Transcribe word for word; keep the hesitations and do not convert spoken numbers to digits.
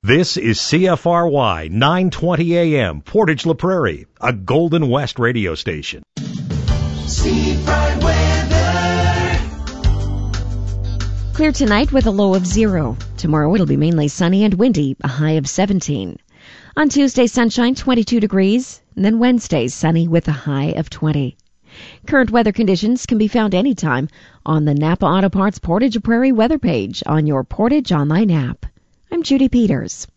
This is C F R Y nine twenty A M, Portage La Prairie, a Golden West radio station. Seafront weather. Clear tonight with a low of zero. Tomorrow it'll be mainly sunny and windy, a high of seventeen. On Tuesday, sunshine, twenty-two degrees. And then Wednesday, sunny with a high of twenty. Current weather conditions can be found anytime on the Napa Auto Parts Portage La Prairie weather page on your Portage Online app. I'm Judy Peters.